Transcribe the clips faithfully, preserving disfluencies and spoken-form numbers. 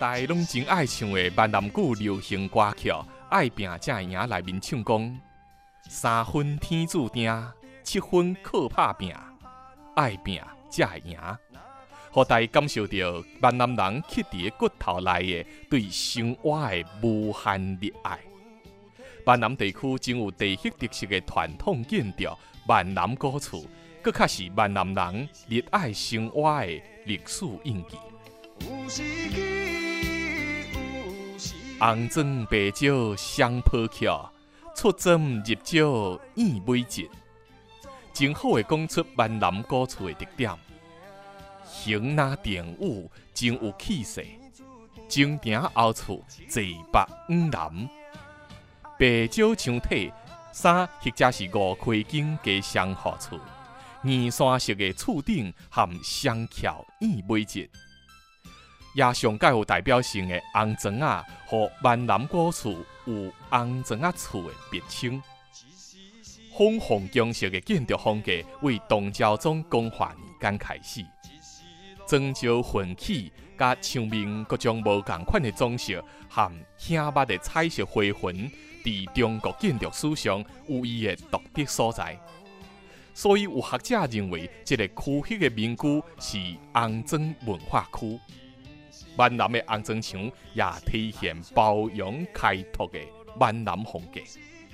大家拢真爱唱的闽南语流行歌曲《爱拼才会赢》内面唱讲：三分天注定，七分靠打拼，爱拼才会赢。互大家感受到闽南人刻伫骨头内的对生活的无限热爱。闽南地区真有地域特色的传统建筑闽南古厝，佫较是闽南人热爱生活的历史印记。红砖白石双坡桥，出针入石燕尾节，真好的讲出闽南古厝的特点。形若电舞，真有气势。前庭后厝，坐北五南。白石墙体，三或者是五开间加双户厝，二山式的厝顶含双桥燕尾节。也上介有代表性的红砖仔，和闽南古厝有红砖仔厝的别称。凤凰宫式的建筑风格为唐昭宗光化年间开始。砖石混起，甲墙面各种无同款的装饰，含显捌的彩色花纹，伫中国建筑史上有伊的独特所在。所以有学者认为，这个区域的民居是红砖文化区。闽南的红砖墙也体现包容开拓的闽南风格。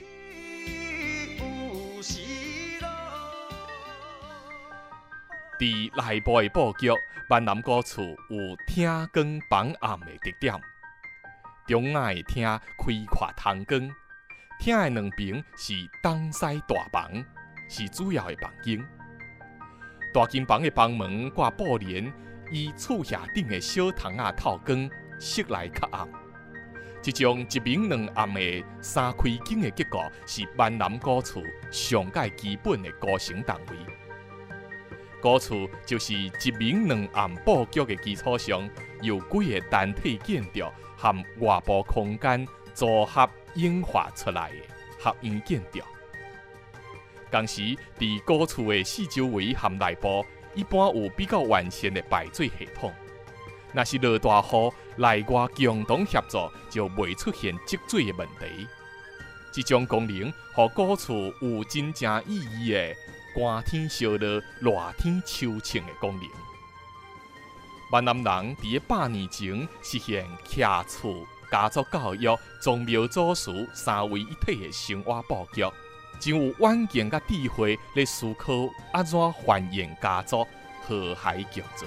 伫内部的布局，闽南古厝有厅光房暗的特点。中央的厅开阔通光，厅的两边是东西大房，是主要的房间。大间房的房门挂布帘，以厝下顶的小窗仔透光，室内较暗。这种一明两暗的三开间的结构，是闽南古厝上界基本的构成单位。古厝就是一明两暗布局的基础上，由几个单体建筑和外部空间组合演化出来的合院建筑。同时，伫古厝的四周围和内部，一般有比较完善的排水系统。若是落大雨，内外共同协作，就袂出现积水的问题。这种功能，互古厝有真正意义的寒天烧热、热天秋晴的功能。闽南人伫百年前实现徛厝、家族教育、宗庙祖师三位一体的生活布局，真有远见甲智慧来思考安怎繁衍家族、和谐共存。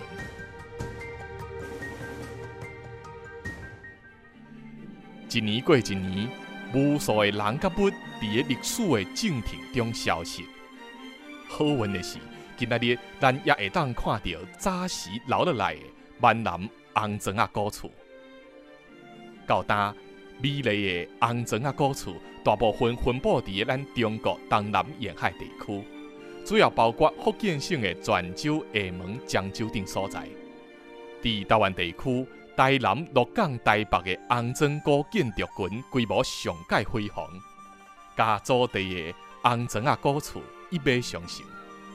一年过一年，无数的人甲物伫历史的进程中消失。好运的是，今仔日咱也会当看到早时留落来的闽南红砖仔古厝。到今，美丽的红砖仔古厝大部分分布伫咱中国东南沿海地区，主要包括福建省的泉州、厦门、漳州等所在。伫台湾地区，台南、鹿港、台北的红砖古建筑群规模上界辉煌，甲祖地的红砖仔古厝一马相承。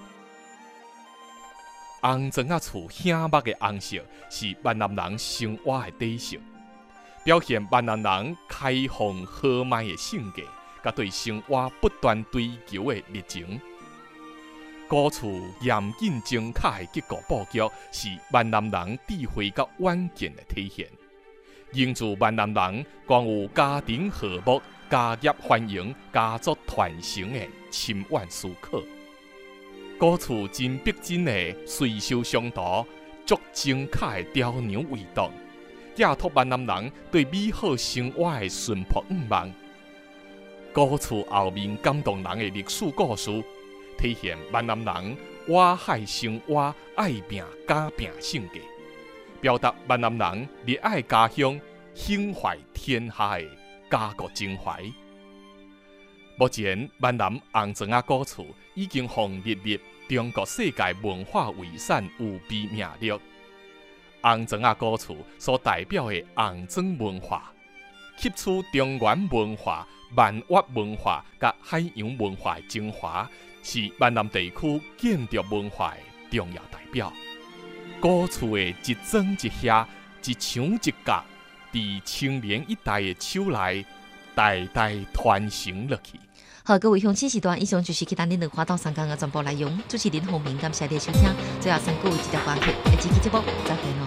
红砖仔厝显目的红色是闽南人生活的底色，表现闽南人开放豪迈的性格，甲对生活不断追求的热情。古厝严谨精巧的结构布局，是闽南人智慧甲远见的体现，营造闽南人光有家庭和睦、家业繁荣、家族传承的深远思考。古厝真逼真的水修相图，足精巧的雕梁画栋，寄托闽南人对美好生活的淳朴愿望。古厝后面感动人的历史故事，体现闽南人挖海生活、爱拼敢拼性格，表达闽南人热爱家乡、胸怀天下的家国情怀。目前，闽南红砖仔古厝已经获列入中国世界文化遗产有备名录。红砖仔古厝所代表的红砖文化，吸取中原文化、闽粤文化甲海洋文化的精华，是闽南地区建筑文化的重要代表。古厝的一砖一瓦、一墙一角、 在青年一代的手内代代传承落去。 好，各位乡亲时段，以上就是去咱恁两花到三江的全部内容。主持人洪明，感谢你的收听。最后，三各位记得关注，下期节目再见。